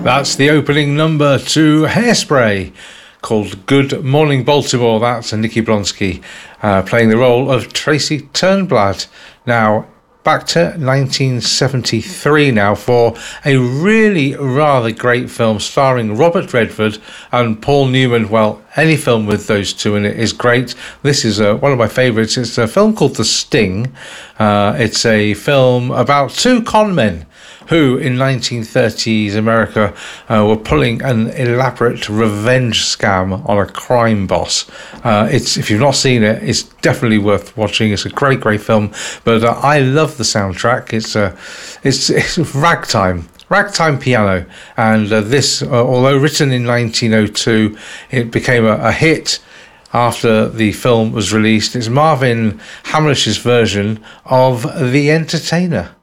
That's the opening number to Hairspray, called Good Morning Baltimore. That's Nikki Blonsky playing the role of Tracy Turnblad. Now, back to 1973 now for a really rather great film starring Robert Redford and Paul Newman. Well, any film with those two in it is great. This is one of my favourites. It's a film called The Sting. It's a film about two con men who in 1930s America were pulling an elaborate revenge scam on a crime boss. If you've not seen it, it's definitely worth watching. It's a great film, but I love the soundtrack. It's ragtime piano, and this, although written in 1902, it became a hit after the film was released. It's Marvin Hamlish's version of The Entertainer.